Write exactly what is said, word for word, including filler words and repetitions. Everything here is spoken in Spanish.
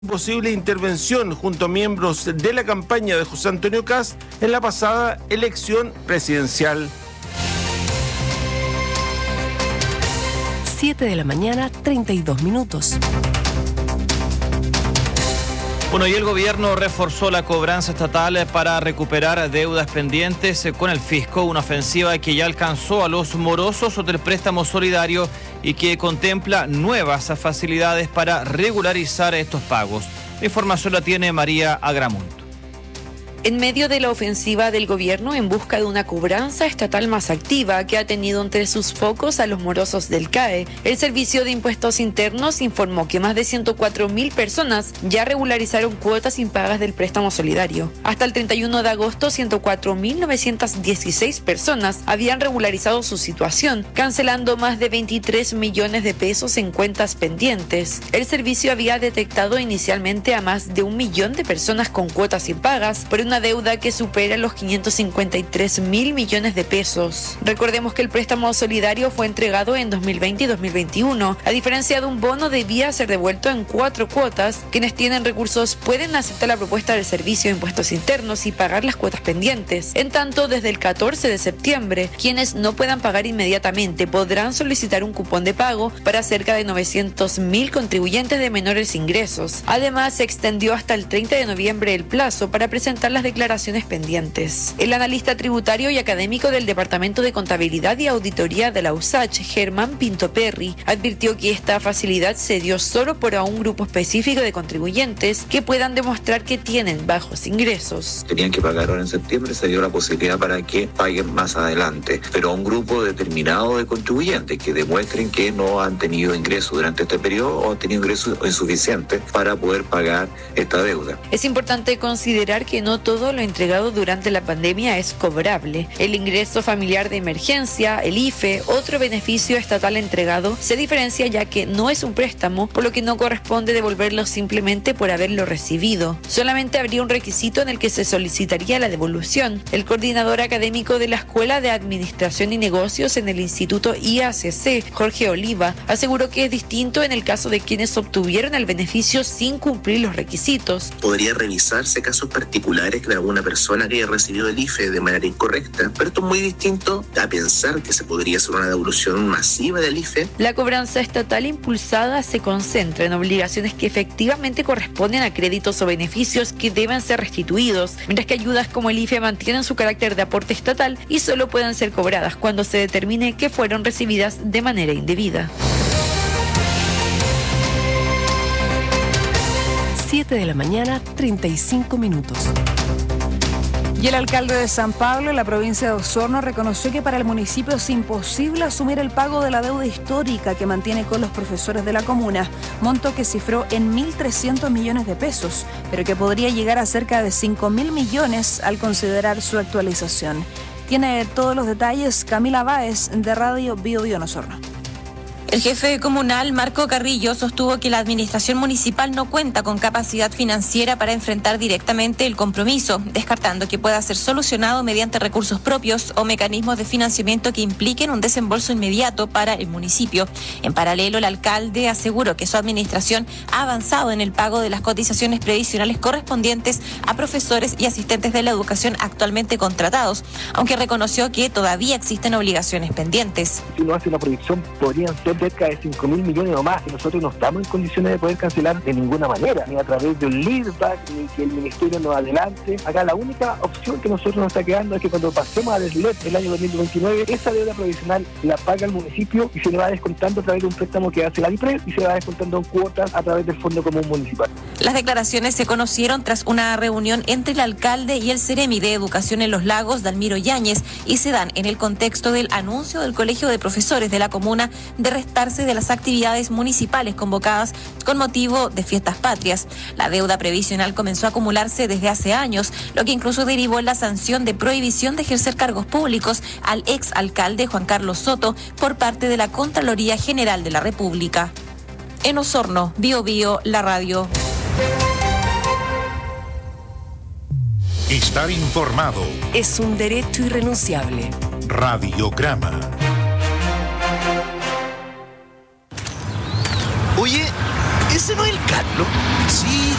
posible intervención junto a miembros de la campaña de José Antonio Kast en la pasada elección presidencial. siete de la mañana, treinta y dos minutos. Bueno, y el gobierno reforzó la cobranza estatal para recuperar deudas pendientes con el fisco, una ofensiva que ya alcanzó a los morosos del préstamo solidario y que contempla nuevas facilidades para regularizar estos pagos. La información la tiene María Agramunt. En medio de la ofensiva del gobierno en busca de una cobranza estatal más activa que ha tenido entre sus focos a los morosos del C A E, el Servicio de Impuestos Internos informó que más de ciento cuatro mil personas ya regularizaron cuotas impagas del préstamo solidario. Hasta el treinta y uno de agosto, ciento cuatro mil novecientas dieciséis personas habían regularizado su situación, cancelando más de veintitrés millones de pesos en cuentas pendientes. El servicio había detectado inicialmente a más de un millón de personas con cuotas impagas por una una deuda que supera los quinientos cincuenta y tres mil millones de pesos. Recordemos que el préstamo solidario fue entregado en dos mil veinte y dos mil veintiuno. A diferencia de un bono, debía ser devuelto en cuatro cuotas. Quienes tienen recursos pueden aceptar la propuesta del Servicio de Impuestos Internos y pagar las cuotas pendientes. En tanto, desde el catorce de septiembre, quienes no puedan pagar inmediatamente podrán solicitar un cupón de pago para cerca de novecientos mil contribuyentes de menores ingresos. Además, se extendió hasta el treinta de noviembre el plazo para presentar las declaraciones pendientes. El analista tributario y académico del Departamento de Contabilidad y Auditoría de la U S A C H, Germán Pinto Perry, advirtió que esta facilidad se dio solo por a un grupo específico de contribuyentes que puedan demostrar que tienen bajos ingresos. Tenían que pagar ahora en septiembre, se dio la posibilidad para que paguen más adelante, pero a un grupo determinado de contribuyentes que demuestren que no han tenido ingresos durante este periodo o han tenido ingresos insuficientes para poder pagar esta deuda. Es importante considerar que no todo lo entregado durante la pandemia es cobrable. El ingreso familiar de emergencia, el I F E, otro beneficio estatal entregado, se diferencia ya que no es un préstamo, por lo que no corresponde devolverlo simplemente por haberlo recibido. Solamente habría un requisito en el que se solicitaría la devolución. El coordinador académico de la Escuela de Administración y Negocios en el Instituto I A C C, Jorge Oliva, aseguró que es distinto en el caso de quienes obtuvieron el beneficio sin cumplir los requisitos. Podría revisarse casos particulares de alguna persona que haya recibido el I F E de manera incorrecta, pero esto es muy distinto a pensar que se podría hacer una devolución masiva del I F E. La cobranza estatal impulsada se concentra en obligaciones que efectivamente corresponden a créditos o beneficios que deben ser restituidos, mientras que ayudas como el I F E mantienen su carácter de aporte estatal y solo pueden ser cobradas cuando se determine que fueron recibidas de manera indebida. siete de la mañana, treinta y cinco minutos. Y el alcalde de San Pablo, en la provincia de Osorno, reconoció que para el municipio es imposible asumir el pago de la deuda histórica que mantiene con los profesores de la comuna, monto que cifró en mil trescientos millones de pesos, pero que podría llegar a cerca de cinco mil millones al considerar su actualización. Tiene todos los detalles Camila Báez, de Radio Bio Bio en Osorno. El jefe comunal, Marco Carrillo, sostuvo que la administración municipal no cuenta con capacidad financiera para enfrentar directamente el compromiso, descartando que pueda ser solucionado mediante recursos propios o mecanismos de financiamiento que impliquen un desembolso inmediato para el municipio. En paralelo, el alcalde aseguró que su administración ha avanzado en el pago de las cotizaciones previsionales correspondientes a profesores y asistentes de la educación actualmente contratados, aunque reconoció que todavía existen obligaciones pendientes. Si uno hace una proyección, podrían ser cerca de cinco mil millones o más, y nosotros no estamos en condiciones de poder cancelar de ninguna manera, ni a través de un leaseback, ni que el ministerio nos adelante. Acá la única opción que nosotros nos está quedando es que cuando pasemos a D S L E P el año dos mil veintinueve, esa deuda provisional la paga el municipio y se le va descontando a través de un préstamo que hace la DIPRES y se va descontando en cuotas a través del Fondo Común Municipal. Las declaraciones se conocieron tras una reunión entre el alcalde y el Ceremi de Educación en Los Lagos, Dalmiro Yáñez, y se dan en el contexto del anuncio del Colegio de Profesores de la comuna de restarse de las actividades municipales convocadas con motivo de fiestas patrias. La deuda previsional comenzó a acumularse desde hace años, lo que incluso derivó en la sanción de prohibición de ejercer cargos públicos al ex alcalde Juan Carlos Soto por parte de la Contraloría General de la República. En Osorno, Bio Bio, la radio. Estar informado es un derecho irrenunciable. Radiograma. Oye, ¿ese no es el ¿Carlos? Sí,